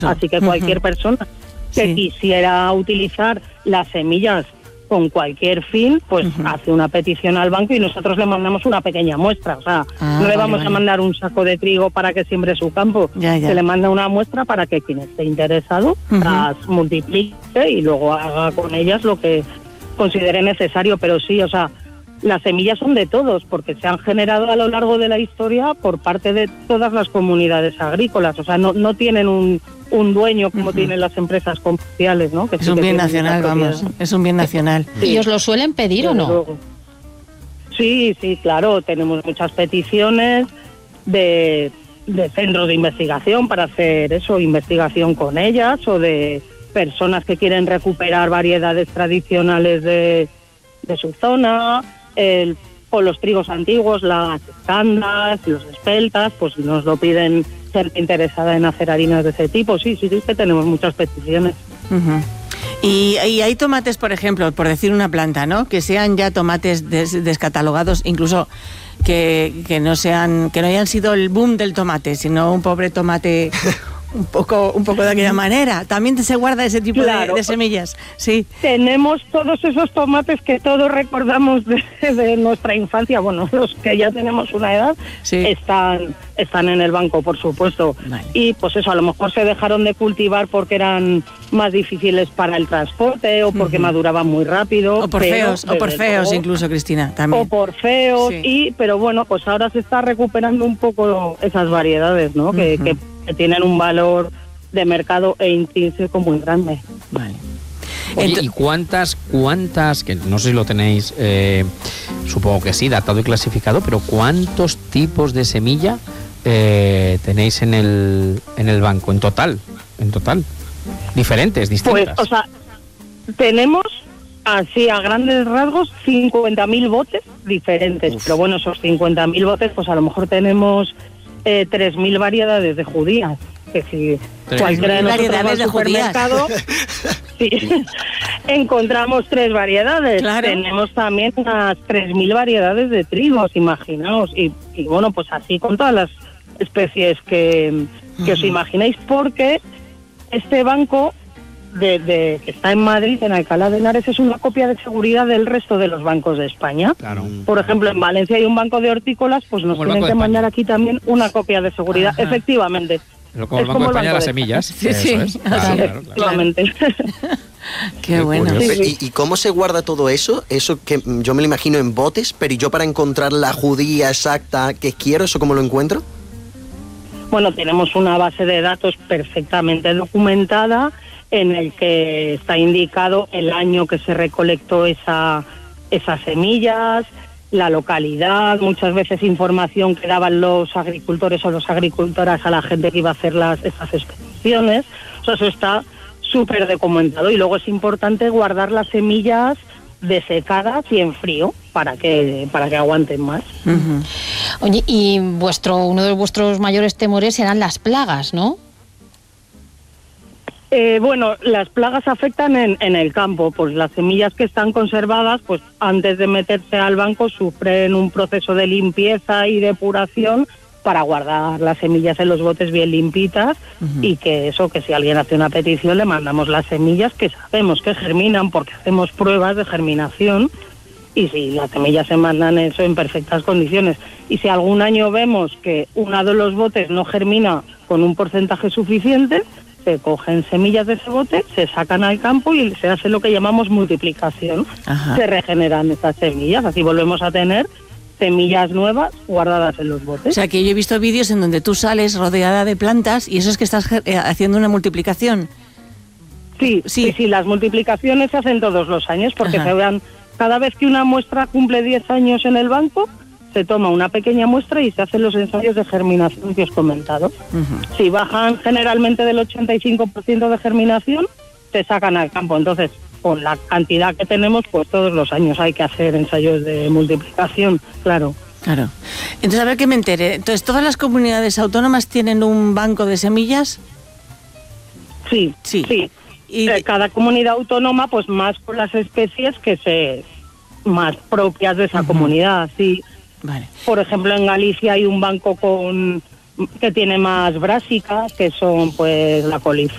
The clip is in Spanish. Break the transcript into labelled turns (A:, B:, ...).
A: Así que cualquier persona que quisiera utilizar las semillas con cualquier fin, pues hace una petición al banco y nosotros le mandamos una pequeña muestra. O sea, no le vamos a mandar un saco de trigo para que siembre su campo. Se le manda una muestra para que quien esté interesado las multiplique y luego haga con ellas lo que considere necesario. Pero sí, o sea, las semillas son de todos, porque se han generado a lo largo de la historia por parte de todas las comunidades agrícolas. O sea, no tienen un dueño como tienen las empresas comerciales, ¿no? Que
B: es un bien nacional, vamos, es un bien nacional.
C: Sí. ¿Y os lo suelen pedir o no?
A: Sí, claro, tenemos muchas peticiones de centros de investigación para hacer eso, investigación con ellas, o de personas que quieren recuperar variedades tradicionales de su zona, o los trigos antiguos, las escandas, los espeltas, pues nos lo piden gente interesada en hacer harinas de ese tipo. Sí, que tenemos muchas peticiones.
B: Y hay tomates, por ejemplo, por decir una planta, ¿no? Que sean ya tomates descatalogados, incluso que no hayan sido el boom del tomate, sino un pobre tomate un poco de aquella manera. También se guarda ese tipo de semillas. Sí.
A: Tenemos todos esos tomates que todos recordamos de nuestra infancia. Bueno, los que ya tenemos una edad están en el banco, por supuesto. Vale. Y pues eso, a lo mejor se dejaron de cultivar porque eran más difíciles para el transporte o porque maduraban muy rápido.
B: O por feos incluso, Cristina, también.
A: O por feos, pero bueno, pues ahora se está recuperando un poco esas variedades, ¿no? Que tienen un valor de mercado e intrínseco muy grande.
D: Vale. Oye, ¿y cuántas, que no sé si lo tenéis, supongo que sí, datado y clasificado, pero cuántos tipos de semilla tenéis en el banco, en total? Diferentes, distintas.
A: Pues, o sea, tenemos, así a grandes rasgos, 50.000 botes diferentes. Pero bueno, esos 50.000 botes, pues a lo mejor tenemos 3.000 variedades de judías. Que si cualquiera de nosotros va al supermercado, encontramos 3 variedades. Claro. Tenemos también unas 3.000 variedades de trigos, imaginaos. Y bueno, pues así con todas las especies que os imagináis, porque este banco que está en Madrid, en Alcalá de Henares, es una copia de seguridad del resto de los bancos de España. Claro. Por ejemplo, en Valencia hay un banco de hortícolas, pues nos tienen que mandar aquí también una copia de seguridad. Ajá. Efectivamente.
D: Pero como el Banco de España de las semillas.
B: Sí.
D: Claro.
A: Efectivamente.
B: Qué bueno.
E: ¿Y cómo se guarda todo eso? Eso que yo me lo imagino en botes, pero ¿y yo para encontrar la judía exacta que quiero, eso cómo lo encuentro?
A: Bueno, tenemos una base de datos perfectamente documentada en el que está indicado el año que se recolectó esas semillas, la localidad, muchas veces información que daban los agricultores o las agricultoras a la gente que iba a hacer esas expediciones. O sea, eso está súper documentado. Y luego es importante guardar las semillas desecadas y en frío para que aguanten más.
C: Oye, y uno de vuestros mayores temores eran las plagas, ¿no?
A: Bueno, las plagas afectan en el campo, pues las semillas que están conservadas, pues antes de meterse al banco sufren un proceso de limpieza y depuración para guardar las semillas en los botes bien limpitas y que si alguien hace una petición le mandamos las semillas que sabemos que germinan porque hacemos pruebas de germinación y si las semillas se mandan eso en perfectas condiciones. Y si algún año vemos que uno de los botes no germina con un porcentaje suficiente, se cogen semillas de ese bote, se sacan al campo y se hace lo que llamamos multiplicación. Ajá. Se regeneran estas semillas, así volvemos a tener semillas nuevas guardadas en los botes.
B: O sea, que yo he visto vídeos en donde tú sales rodeada de plantas y eso es que estás haciendo una multiplicación.
A: Sí, las multiplicaciones se hacen todos los años porque cada vez que una muestra cumple 10 años en el banco, se toma una pequeña muestra y se hacen los ensayos de germinación que os he comentado. Si bajan generalmente del 85% de germinación, se sacan al campo. Entonces, con la cantidad que tenemos, pues todos los años hay que hacer ensayos de multiplicación, claro.
B: Claro. Entonces, a ver que me entere. Entonces, ¿todas las comunidades autónomas tienen un banco de semillas?
A: Sí. Y cada comunidad autónoma, pues más con las especies más propias de esa comunidad, sí.
B: Vale.
A: Por ejemplo, en Galicia hay un banco que tiene más brásicas, que son pues la coliflor,